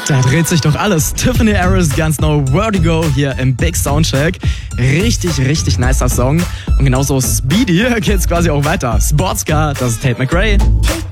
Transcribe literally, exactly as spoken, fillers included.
Da dreht sich doch alles. Tiffany Harris, ganz neu, Vertigo hier im Big Soundcheck. Richtig, richtig nicer Song. Und genauso Speedy geht's quasi auch weiter. Sportscar, das ist Tate McRae.